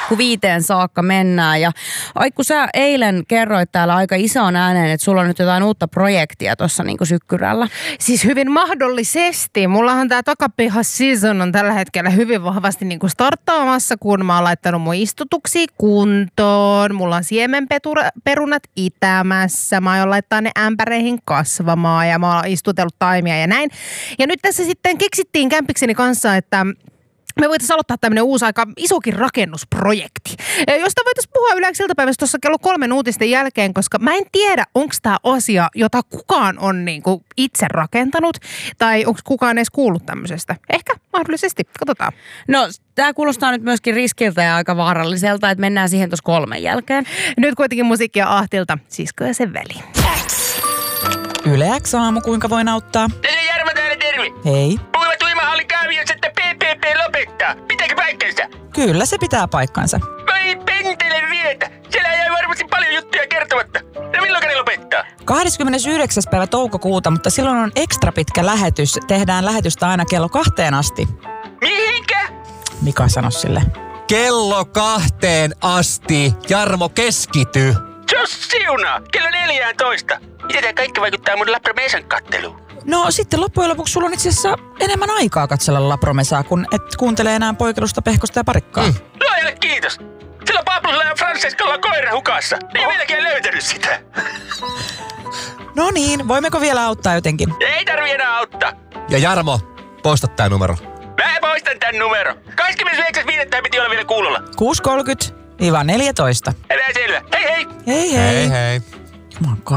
5 saakka mennään. Ja kun sä eilen kerroit täällä aika isoon ääneen, että sulla on nyt jotain uutta projektia tuossa niin kuin sykkyrällä. Siis hyvin mahdollisesti. Mullahan tää takapiha season on tällä hetkellä hyvin vahvasti niin kuin starttaamassa, kun mä oon laittanut mun istutuksia kuntoon. Mulla on siemenperunat itämässä. Mä oon laittaa ne ämpäreihin kasvamaan ja mä oon istutellut taimia ja näin. Ja nyt tässä sitten keksittiin kämpikseni kanssa, että me voitaisiin aloittaa tämmöinen uusi aika isokin rakennusprojekti, josta voitaisiin puhua yleensä iltapäivässä tuossa kello 3 uutisten jälkeen, koska mä en tiedä, onko tämä asia, jota kukaan on niinku itse rakentanut, tai onko kukaan edes kuullut tämmöisestä. Ehkä, mahdollisesti. Katsotaan. No, tämä kuulostaa nyt myöskin riskiltä ja aika vaaralliselta, että mennään siihen tuossa 3 jälkeen. Nyt kuitenkin musiikkia Ahtilta, Sisko ja sen veli. Yle X aamu, kuinka voin auttaa? Tässä Jarmo täällä, terve. Hei. Puhuivat uimahallin kaaviossa, että PPP lopettaa. Pitääkö paikkansa? Kyllä se pitää paikkansa. Vai pentele vietä. Siellä jäi varmasti paljon juttuja kertomatta. No milloin ne lopettaa? 29. päivä toukokuuta, mutta silloin on ekstra pitkä lähetys. Tehdään lähetystä aina kello 2 asti. Mihinkä? Mika sanoi sille. Kello 2 asti. Jarmo, keskity. Jos siunaa. Kello 14. Miten tämä kaikki vaikuttaa mun Lapromesan katteluun? No sitten loppujen lopuksi sulla on itse asiassa enemmän aikaa katsella Lapromesaa, kun et kuuntele enää Poikelusta, Pehkosta ja Parikkaa. Luojalle kiitos. Sillä Pablolla ja Francescolla on koira hukassa. Ei vieläkään löytänyt sitä. No niin, voimmeko vielä auttaa jotenkin? Ei tarvi enää auttaa. Ja Jarmo, poista tää numero. Mä poistan tän numero. 29.5. piti olla vielä kuulolla. 6.30-14. Älä selvä. Hei hei. Hei hei. Hei hei. Juman